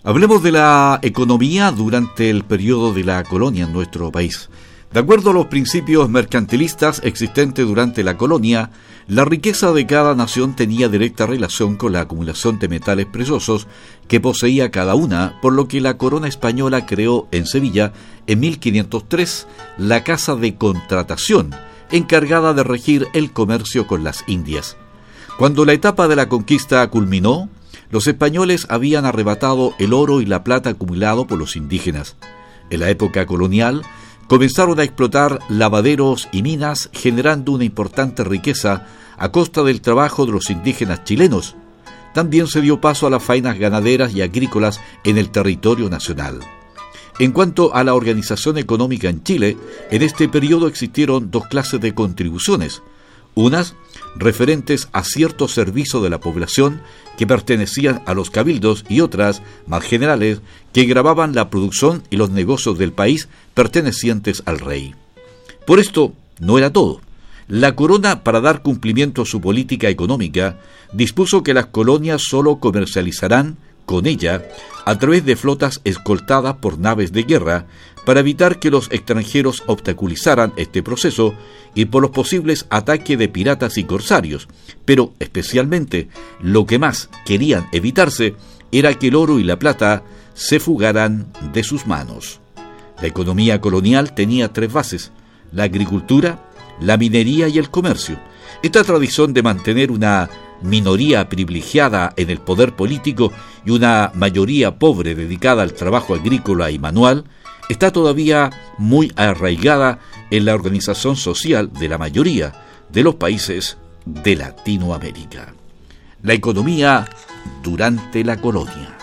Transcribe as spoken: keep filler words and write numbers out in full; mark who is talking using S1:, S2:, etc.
S1: Hablemos de la economía durante el periodo de la colonia en nuestro país. De acuerdo a los principios mercantilistas existentes durante la colonia, la riqueza de cada nación tenía directa relación con la acumulación de metales preciosos que poseía cada una, por lo que la corona española creó en Sevilla, en mil quinientos tres, la Casa de Contratación, encargada de regir el comercio con las Indias. Cuando la etapa de la conquista culminó, los españoles habían arrebatado el oro y la plata acumulado por los indígenas. En la época colonial, comenzaron a explotar lavaderos y minas, generando una importante riqueza a costa del trabajo de los indígenas chilenos. También se dio paso a las faenas ganaderas y agrícolas en el territorio nacional. En cuanto a la organización económica en Chile, en este periodo existieron dos clases de contribuciones, unas referentes a ciertos servicios de la población que pertenecían a los cabildos y otras, más generales, que gravaban la producción y los negocios del país pertenecientes al rey. Por esto, no era todo. La corona, para dar cumplimiento a su política económica, dispuso que las colonias solo comercializarán con ella a través de flotas escoltadas por naves de guerra para evitar que los extranjeros obstaculizaran este proceso y por los posibles ataques de piratas y corsarios, pero especialmente lo que más querían evitarse era que el oro y la plata se fugaran de sus manos. La economía colonial tenía tres bases: la agricultura, la minería y el comercio. Esta tradición de mantener una minoría privilegiada en el poder político y una mayoría pobre dedicada al trabajo agrícola y manual está todavía muy arraigada en la organización social de la mayoría de los países de Latinoamérica. La economía durante la colonia.